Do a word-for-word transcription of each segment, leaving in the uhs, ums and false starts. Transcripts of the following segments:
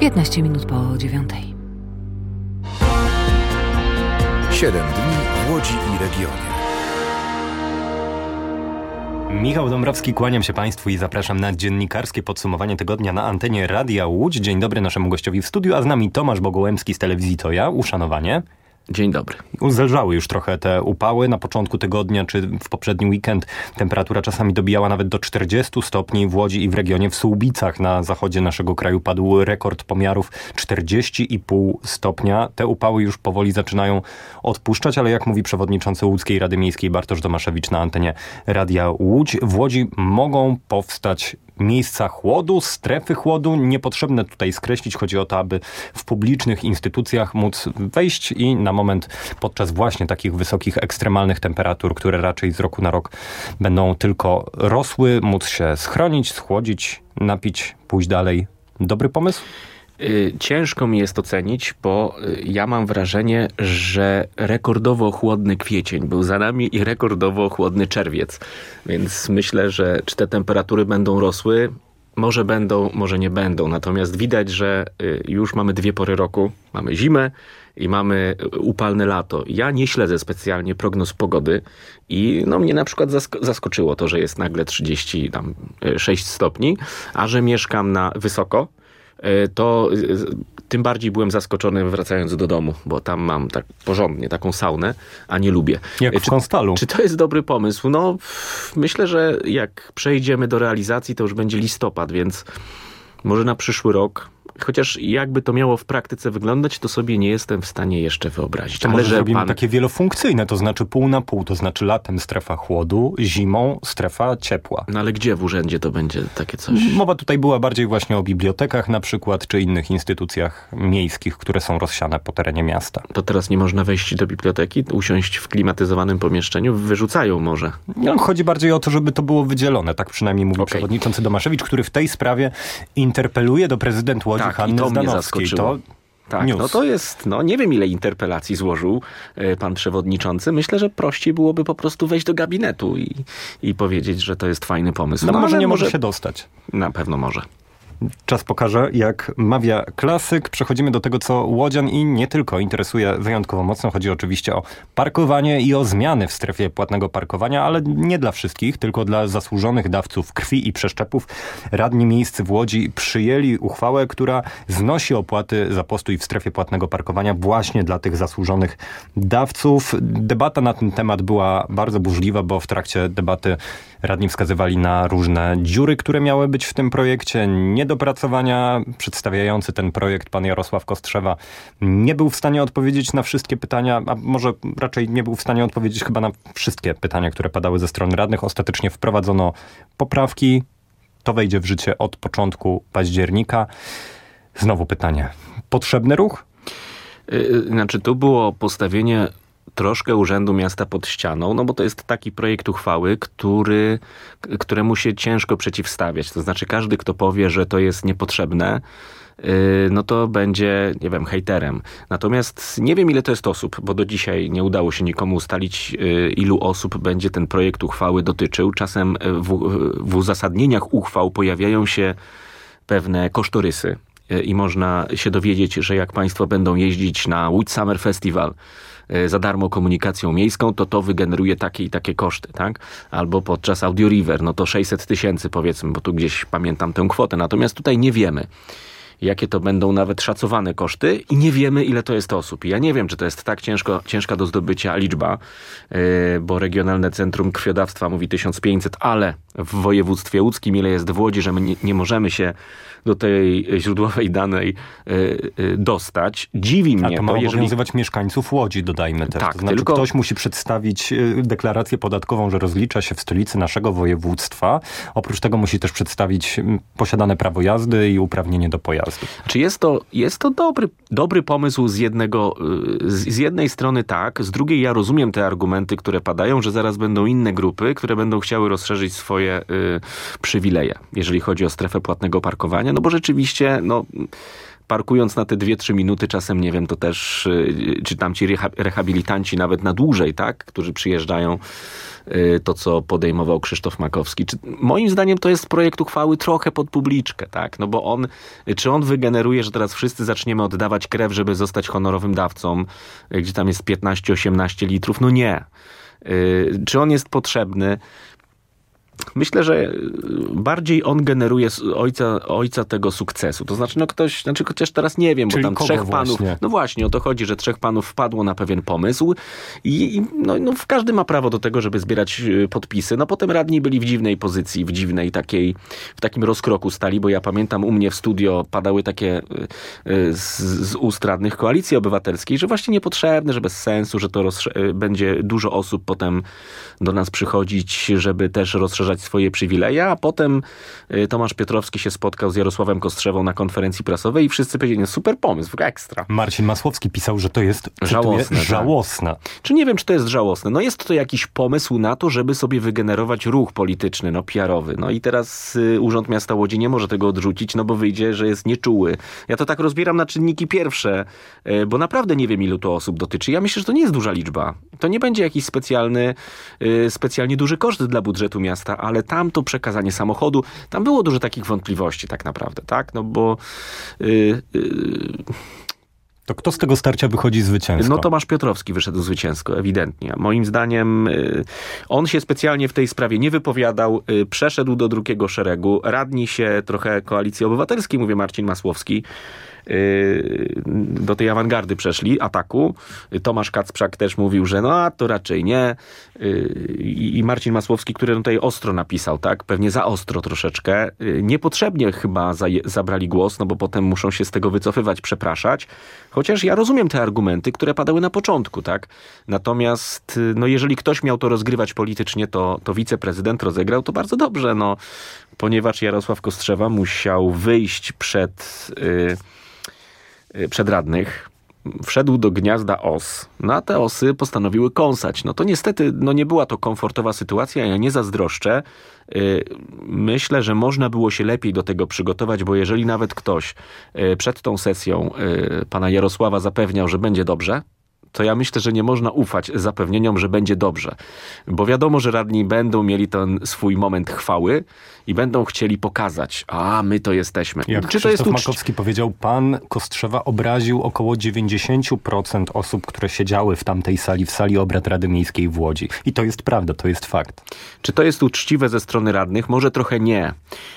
piętnaście minut po dziewiątej. Siedem dni w Łodzi i regionie. Michał Dąbrowski, kłaniam się Państwu i zapraszam na dziennikarskie podsumowanie tygodnia na antenie Radia Łódź. Dzień dobry naszemu gościowi w studiu, a z nami Tomasz Bogołębski z telewizji To Ja. Uszanowanie. Dzień dobry. Zelżały już trochę te upały. Na początku tygodnia czy w poprzedni weekend temperatura czasami dobijała nawet do czterdziestu stopni w Łodzi i w regionie. W Słubicach na zachodzie naszego kraju padł rekord pomiarów czterdzieści i pół stopnia. Te upały już powoli zaczynają odpuszczać, ale jak mówi przewodniczący Łódzkiej Rady Miejskiej Bartosz Domaszewicz na antenie Radia Łódź, w Łodzi mogą powstać miejsca chłodu, strefy chłodu. Niepotrzebne tutaj skreślić. Chodzi o to, aby w publicznych instytucjach móc wejść i na moment podczas właśnie takich wysokich, ekstremalnych temperatur, które raczej z roku na rok będą tylko rosły, móc się schronić, schłodzić, napić, pójść dalej. Dobry pomysł? Ciężko mi jest ocenić, bo ja mam wrażenie, że rekordowo chłodny kwiecień był za nami i rekordowo chłodny czerwiec. Więc myślę, że czy te temperatury będą rosły? Może będą, może nie będą. Natomiast widać, że już mamy dwie pory roku. Mamy zimę i mamy upalne lato. Ja nie śledzę specjalnie prognoz pogody i no mnie na przykład zask- zaskoczyło to, że jest nagle trzydzieści sześć stopni, a że mieszkam na wysoko, to tym bardziej byłem zaskoczony wracając do domu, bo tam mam tak porządnie taką saunę, a nie lubię. Jak w Konstalu. Czy to jest dobry pomysł? No, myślę, że jak przejdziemy do realizacji, to już będzie listopad, więc może na przyszły rok. Chociaż jakby to miało w praktyce wyglądać, to sobie nie jestem w stanie jeszcze wyobrazić. To ale może że zrobimy pan... takie wielofunkcyjne, to znaczy pół na pół, to znaczy latem strefa chłodu, zimą strefa ciepła. No ale gdzie w urzędzie to będzie takie coś? Mowa tutaj była bardziej właśnie o bibliotekach na przykład, czy innych instytucjach miejskich, które są rozsiane po terenie miasta. To teraz nie można wejść do biblioteki, usiąść w klimatyzowanym pomieszczeniu? Wyrzucają może. No, chodzi bardziej o to, żeby to było wydzielone, tak przynajmniej mówi okay. przewodniczący Domaszewicz, który w tej sprawie interpeluje do prezydent Łodzi tak, Hanny to Zdanowskiej. To tak, news. no to jest, no nie wiem ile interpelacji złożył y, pan przewodniczący. Myślę, że prościej byłoby po prostu wejść do gabinetu i, i powiedzieć, że to jest fajny pomysł. No, no może nie może może się dostać. Na pewno może. Czas pokaże, jak mawia klasyk. Przechodzimy do tego, co łodzian i nie tylko interesuje wyjątkowo mocno. Chodzi oczywiście o parkowanie i o zmiany w strefie płatnego parkowania, ale nie dla wszystkich, tylko dla zasłużonych dawców krwi i przeszczepów. Radni miejscy w Łodzi przyjęli uchwałę, która znosi opłaty za postój w strefie płatnego parkowania właśnie dla tych zasłużonych dawców. Debata na ten temat była bardzo burzliwa, bo w trakcie debaty radni wskazywali na różne dziury, które miały być w tym projekcie, niedopracowania. Przedstawiający ten projekt pan Jarosław Kostrzewa nie był w stanie odpowiedzieć na wszystkie pytania, a może raczej nie był w stanie odpowiedzieć chyba na wszystkie pytania, które padały ze strony radnych. Ostatecznie wprowadzono poprawki. To wejdzie w życie od początku października. Znowu pytanie. Potrzebny ruch? Yy, znaczy, tu było postawienie troszkę Urzędu Miasta pod ścianą, no bo to jest taki projekt uchwały, który, któremu się ciężko przeciwstawiać. To znaczy każdy, kto powie, że to jest niepotrzebne, no to będzie, nie wiem, hejterem. Natomiast nie wiem, ile to jest osób, bo do dzisiaj nie udało się nikomu ustalić, ilu osób będzie ten projekt uchwały dotyczył. Czasem w, w uzasadnieniach uchwał pojawiają się pewne kosztorysy i można się dowiedzieć, że jak państwo będą jeździć na Łódź Summer Festival za darmo komunikacją miejską, to to wygeneruje takie i takie koszty, tak? Albo podczas Audio River, no to sześćset tysięcy powiedzmy, bo tu gdzieś pamiętam tę kwotę. Natomiast tutaj nie wiemy, jakie to będą nawet szacowane koszty i nie wiemy, ile to jest osób. I ja nie wiem, czy to jest tak ciężko, ciężka do zdobycia liczba, yy, bo Regionalne Centrum Krwiodawstwa mówi tysiąc pięćset, ale w województwie łódzkim ile jest w Łodzi, że my nie, nie możemy się do tej źródłowej danej yy, yy, dostać. Dziwi mnie A to ma to, jeżeli... obowiązywać mieszkańców Łodzi, dodajmy też. Tak, to znaczy tylko... ktoś musi przedstawić deklarację podatkową, że rozlicza się w stolicy naszego województwa. Oprócz tego musi też przedstawić posiadane prawo jazdy i uprawnienie do pojazdu. Czy jest to, jest to dobry, dobry pomysł z jednego, z, z jednej strony tak, z drugiej ja rozumiem te argumenty, które padają, że zaraz będą inne grupy, które będą chciały rozszerzyć swoje y, przywileje, jeżeli chodzi o strefę płatnego parkowania, no bo rzeczywiście, no parkując na te dwie, trzy minuty, czasem nie wiem, to też czy tam ci reha- rehabilitanci nawet na dłużej, tak, którzy przyjeżdżają, to co podejmował Krzysztof Makowski. Czy, moim zdaniem to jest projekt uchwały trochę pod publiczkę, tak, no bo on, czy on wygeneruje, że teraz wszyscy zaczniemy oddawać krew, żeby zostać honorowym dawcą, gdzie tam jest piętnaście osiemnaście litrów? No nie. Czy on jest potrzebny? Myślę, że bardziej on generuje ojca, ojca tego sukcesu. To znaczy, no ktoś, znaczy chociaż teraz nie wiem, Czyli bo tam kogo trzech panów, właśnie? no właśnie o to chodzi, że trzech panów wpadło na pewien pomysł i, i no, no każdy ma prawo do tego, żeby zbierać podpisy. No potem radni byli w dziwnej pozycji, w dziwnej takiej, w takim rozkroku stali, bo ja pamiętam u mnie w studio padały takie z, z ust radnych Koalicji Obywatelskiej, że właśnie niepotrzebne, że bez sensu, że to rozsze- będzie dużo osób potem do nas przychodzić, żeby też rozszerzać swoje przywileje, a potem Tomasz Piotrowski się spotkał z Jarosławem Kostrzewą na konferencji prasowej i wszyscy powiedzieli, no super pomysł, ekstra. Marcin Masłowski pisał, że to jest żałosne. Cytuję, żałosne. Tak. Czy nie wiem, czy to jest żałosne? No jest to jakiś pomysł na to, żeby sobie wygenerować ruch polityczny, no P R-owy. No i teraz y, Urząd Miasta Łodzi nie może tego odrzucić, no bo wyjdzie, że jest nieczuły. Ja to tak rozbieram na czynniki pierwsze, y, bo naprawdę nie wiem, ilu to osób dotyczy. Ja myślę, że to nie jest duża liczba. To nie będzie jakiś specjalny, y, specjalnie duży koszt dla budżetu miasta, ale tam to przekazanie samochodu, tam było dużo takich wątpliwości tak naprawdę, tak? No bo... Yy, yy, to kto z tego starcia wychodzi zwycięsko? No Tomasz Piotrowski wyszedł zwycięsko, ewidentnie. Moim zdaniem yy, on się specjalnie w tej sprawie nie wypowiadał, yy, przeszedł do drugiego szeregu. Radni się trochę Koalicji Obywatelskiej, mówię Marcin Masłowski, do tej awangardy przeszli, ataku. Tomasz Kacprzak też mówił, że no a to raczej nie. I Marcin Masłowski, który tutaj ostro napisał, tak, pewnie za ostro troszeczkę, niepotrzebnie chyba zaje- zabrali głos, no bo potem muszą się z tego wycofywać, przepraszać. Chociaż ja rozumiem te argumenty, które padały na początku, tak. Natomiast, no jeżeli ktoś miał to rozgrywać politycznie, to, to wiceprezydent rozegrał to bardzo dobrze, no, ponieważ Jarosław Kostrzewa musiał wyjść przed... Yy, przed radnych, wszedł do gniazda os, no a te osy postanowiły kąsać. No to niestety no nie była to komfortowa sytuacja, ja nie zazdroszczę. Myślę, że można było się lepiej do tego przygotować, bo jeżeli nawet ktoś przed tą sesją pana Jarosława zapewniał, że będzie dobrze, to ja myślę, że nie można ufać zapewnieniom, że będzie dobrze. Bo wiadomo, że radni będą mieli ten swój moment chwały i będą chcieli pokazać, a my to jesteśmy. Jak Czy Krzysztof to jest uczci- Makowski powiedział, pan Kostrzewa obraził około dziewięćdziesiąt procent osób, które siedziały w tamtej sali, w sali obrad Rady Miejskiej w Łodzi. I to jest prawda, to jest fakt. Czy to jest uczciwe ze strony radnych? Może trochę nie,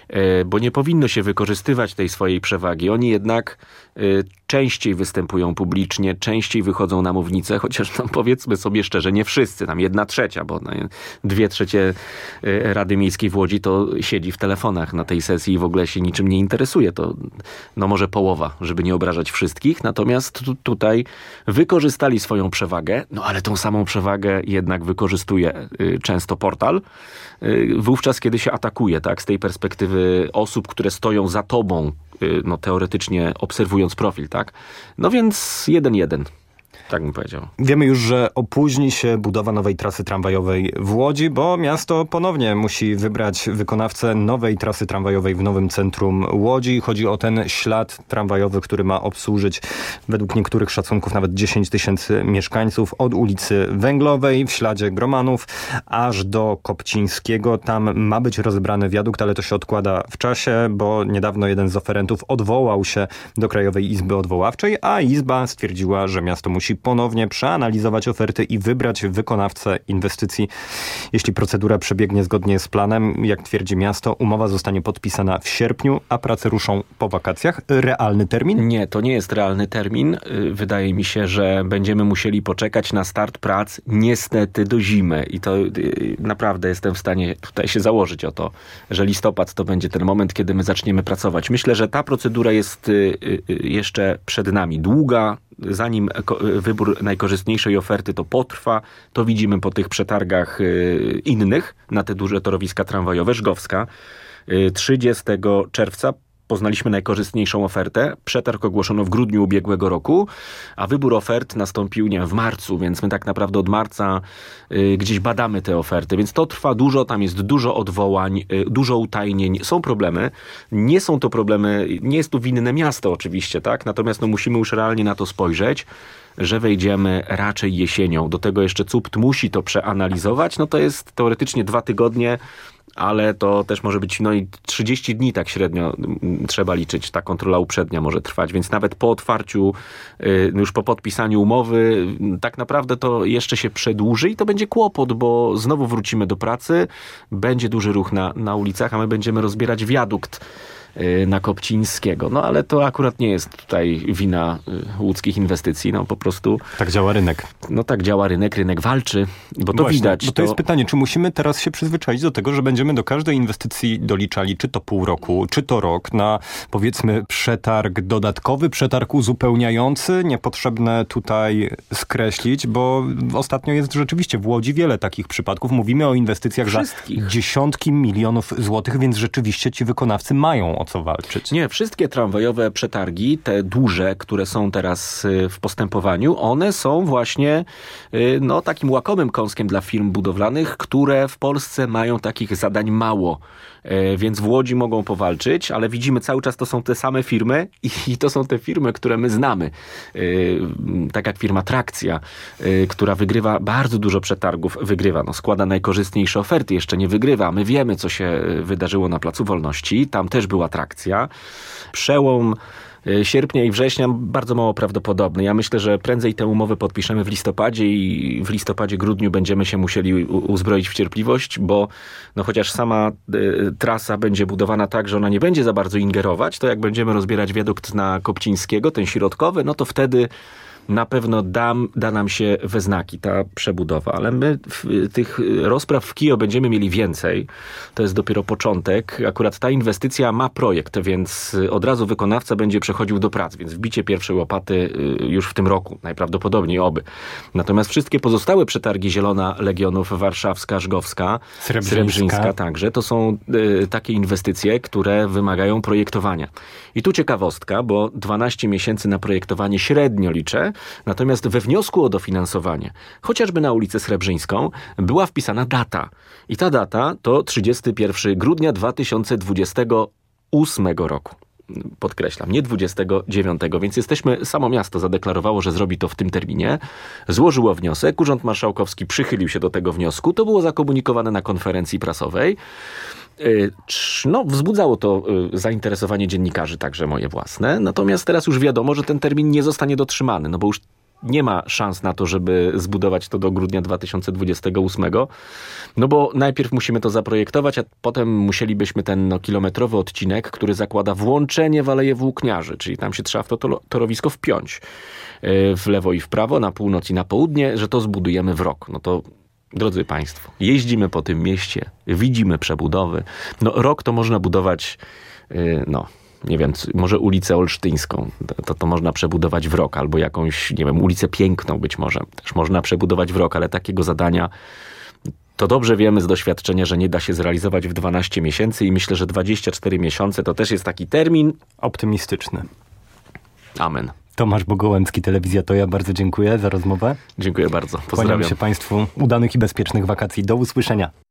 bo nie powinno się wykorzystywać tej swojej przewagi. Oni jednak częściej występują publicznie, częściej wychodzą na mównicę, chociaż no, powiedzmy sobie szczerze, nie wszyscy, tam jedna trzecia, bo no, dwie trzecie Rady Miejskiej w Łodzi to siedzi w telefonach na tej sesji i w ogóle się niczym nie interesuje. To no może połowa, żeby nie obrażać wszystkich, natomiast tu, tutaj wykorzystali swoją przewagę, no ale tą samą przewagę jednak wykorzystuje y, często portal, y, wówczas kiedy się atakuje, tak, z tej perspektywy osób, które stoją za tobą, y, no teoretycznie obserwując profil, tak, no więc jeden jeden. Tak bym powiedział. Wiemy już, że opóźni się budowa nowej trasy tramwajowej w Łodzi, bo miasto ponownie musi wybrać wykonawcę nowej trasy tramwajowej w nowym centrum Łodzi. Chodzi o ten ślad tramwajowy, który ma obsłużyć według niektórych szacunków nawet dziesięć tysięcy mieszkańców od ulicy Węglowej w śladzie Gromanów aż do Kopcińskiego. Tam ma być rozebrany wiadukt, ale to się odkłada w czasie, bo niedawno jeden z oferentów odwołał się do Krajowej Izby Odwoławczej, a Izba stwierdziła, że miasto musi ponownie przeanalizować oferty i wybrać wykonawcę inwestycji. Jeśli procedura przebiegnie zgodnie z planem, jak twierdzi miasto, umowa zostanie podpisana w sierpniu, a prace ruszą po wakacjach. Realny termin? Nie, to nie jest realny termin. Wydaje mi się, że będziemy musieli poczekać na start prac niestety do zimy. I to naprawdę jestem w stanie tutaj się założyć o to, że listopad to będzie ten moment, kiedy my zaczniemy pracować. Myślę, że ta procedura jest jeszcze przed nami długa. Zanim wybór najkorzystniejszej oferty to potrwa, to widzimy po tych przetargach innych na te duże torowiska tramwajowe. Żgowska trzydziestego czerwca poznaliśmy najkorzystniejszą ofertę. Przetarg ogłoszono w grudniu ubiegłego roku, a wybór ofert nastąpił, nie wiem, w marcu, więc my tak naprawdę od marca y, gdzieś badamy te oferty, więc to trwa dużo, tam jest dużo odwołań, y, dużo utajnień, są problemy. Nie są to problemy, nie jest to winne miasto oczywiście, tak? Natomiast no, musimy już realnie na to spojrzeć, że wejdziemy raczej jesienią. Do tego jeszcze C U P T musi to przeanalizować, no to jest teoretycznie dwa tygodnie, ale to też może być no i trzydzieści dni tak średnio trzeba liczyć. Ta kontrola uprzednia może trwać, więc nawet po otwarciu, już po podpisaniu umowy, tak naprawdę to jeszcze się przedłuży i to będzie kłopot, bo znowu wrócimy do pracy, będzie duży ruch na, na ulicach, a my będziemy rozbierać wiadukt na Kopcińskiego. No ale to akurat nie jest tutaj wina łódzkich inwestycji, no po prostu... Tak działa rynek. No tak działa rynek, rynek walczy, bo to Właśnie, widać. Bo to, to jest pytanie, czy musimy teraz się przyzwyczaić do tego, że będziemy do każdej inwestycji doliczali, czy to pół roku, czy to rok, na powiedzmy przetarg dodatkowy, przetarg uzupełniający, niepotrzebne tutaj skreślić, bo ostatnio jest rzeczywiście w Łodzi wiele takich przypadków. Mówimy o inwestycjach Wszystkich. za dziesiątki milionów złotych, więc rzeczywiście ci wykonawcy mają o co walczyć. Nie, wszystkie tramwajowe przetargi, te duże, które są teraz w postępowaniu, one są właśnie no, takim łakomym kąskiem dla firm budowlanych, które w Polsce mają takich zadań mało. Więc w Łodzi mogą powalczyć, ale widzimy cały czas to są te same firmy i to są te firmy, które my znamy. Tak jak firma Trakcja, która wygrywa bardzo dużo przetargów, wygrywa, no składa najkorzystniejsze oferty, jeszcze nie wygrywa. My wiemy, co się wydarzyło na Placu Wolności, tam też była Trakcja. Przełom sierpnia i września bardzo mało prawdopodobny. Ja myślę, że prędzej tę umowę podpiszemy w listopadzie i w listopadzie, grudniu będziemy się musieli uzbroić w cierpliwość, bo no chociaż sama y, trasa będzie budowana tak, że ona nie będzie za bardzo ingerować, to jak będziemy rozbierać wiadukt na Kopcińskiego, ten środkowy, no to wtedy na pewno da, da nam się we znaki ta przebudowa, ale my w, tych rozpraw w K I O będziemy mieli więcej. To jest dopiero początek. Akurat ta inwestycja ma projekt, więc od razu wykonawca będzie przechodził do prac, więc wbicie pierwszej łopaty już w tym roku, najprawdopodobniej oby. Natomiast wszystkie pozostałe przetargi Zielona Legionów, Warszawska, Żgowska, Srebrzyńska, Srebrzyńska także, to są y, takie inwestycje, które wymagają projektowania. I tu ciekawostka, bo dwanaście miesięcy na projektowanie średnio liczę, natomiast we wniosku o dofinansowanie, chociażby na ulicę Srebrzyńską, była wpisana data. I ta data to trzydziestego pierwszego grudnia dwa tysiące dwudziestego ósmego roku. Podkreślam, nie dwudziestego dziewiątego, więc jesteśmy, samo miasto zadeklarowało, że zrobi to w tym terminie. Złożyło wniosek, Urząd Marszałkowski przychylił się do tego wniosku. To było zakomunikowane na konferencji prasowej. No, wzbudzało to zainteresowanie dziennikarzy, także moje własne. Natomiast teraz już wiadomo, że ten termin nie zostanie dotrzymany, no bo już nie ma szans na to, żeby zbudować to do grudnia dwa tysiące dwudziestego ósmego. No bo najpierw musimy to zaprojektować, a potem musielibyśmy ten no, kilometrowy odcinek, który zakłada włączenie w Aleję Włókniarzy, czyli tam się trzeba w to torowisko wpiąć w lewo i w prawo, na północ i na południe, że to zbudujemy w rok. No to drodzy Państwo, jeździmy po tym mieście, widzimy przebudowy. No rok to można budować, no nie wiem, może ulicę Olsztyńską, to, to można przebudować w rok, albo jakąś, nie wiem, ulicę Piękną być może, też można przebudować w rok, ale takiego zadania to dobrze wiemy z doświadczenia, że nie da się zrealizować w dwanaście miesięcy i myślę, że dwadzieścia cztery miesiące to też jest taki termin optymistyczny. Amen. Tomasz Bogołęcki, Telewizja Toja. Bardzo dziękuję za rozmowę. Dziękuję bardzo. Pozdrawiam. Kłaniam się Państwu. Udanych i bezpiecznych wakacji. Do usłyszenia.